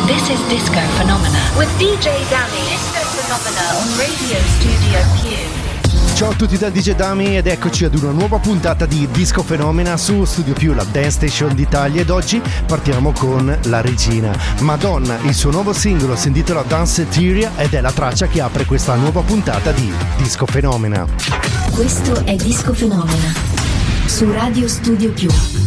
This is Disco Phenomena with DJ Dummy. Disco Phenomena on Radio Studio Q. Ciao a tutti da DJ Dummy ed eccoci ad una nuova puntata di Disco Phenomena su Studio Più, la dance station d'Italia, ed oggi partiamo con la regina Madonna. Il suo nuovo singolo si intitola Danceteria ed è la traccia che apre questa nuova puntata di Disco Phenomena. Questo è Disco Phenomena su Radio Studio Più.